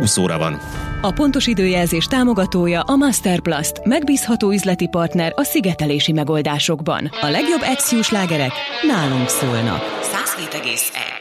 20 óra van. A pontos időjelzés támogatója a Masterplast, megbízható üzleti partner a szigetelési megoldásokban. A legjobb ex-fiú slágerek nálunk szólnak. 107,1